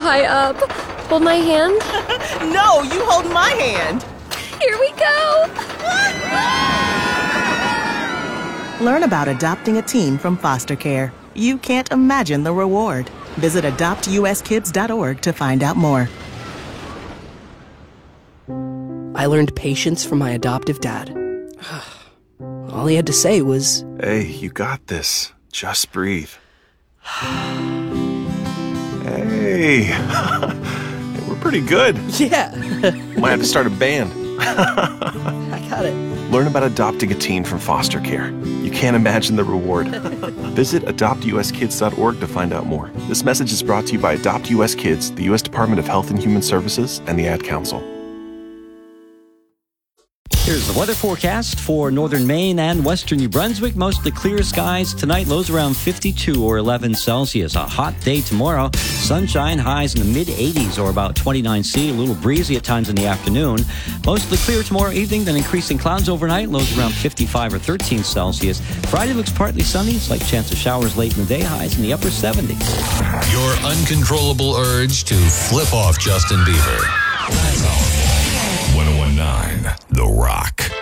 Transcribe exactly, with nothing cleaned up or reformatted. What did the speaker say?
high up. Hold my hand. No, you hold my hand. Here we go. Learn about adopting a teen from foster care. You can't imagine the reward. Visit adopt u s kids dot org to find out more. I learned patience from my adoptive dad. All he had to say was, "Hey, you got this. Just breathe." Hey, we're pretty good. yeah. Might have to start a band. I got it. Learn about adopting a teen from foster care. You can't imagine the reward. Visit adopt u s kids dot org to find out more. This message is brought to you by Adopt U S Kids, the U S Department of Health and Human Services, and the Ad Council. Here's the weather forecast for northern Maine and western New Brunswick. Mostly clear skies tonight, lows around fifty-two or eleven Celsius. A hot day tomorrow. Sunshine, highs in the mid-eighties or about twenty-nine C. A little breezy at times in the afternoon. Mostly clear tomorrow evening, then increasing clouds overnight. Lows around fifty-five or thirteen Celsius. Friday looks partly sunny. Slight chance of showers late in the day. Highs in the upper seventies. Your uncontrollable urge to flip off Justin Bieber. That's all. ten nineteen The Rock.